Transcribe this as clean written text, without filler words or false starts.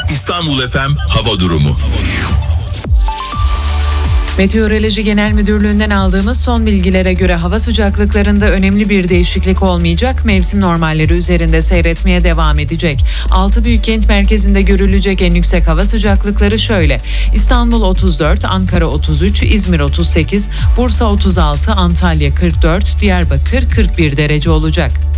İstanbul FM hava durumu. Meteoroloji Genel Müdürlüğü'nden aldığımız son bilgilere göre hava sıcaklıklarında önemli bir değişiklik olmayacak. Mevsim normalleri üzerinde seyretmeye devam edecek. 6 büyük kent merkezinde görülecek en yüksek hava sıcaklıkları şöyle: İstanbul 34, Ankara 33, İzmir 38, Bursa 36, Antalya 44, Diyarbakır 41 derece olacak.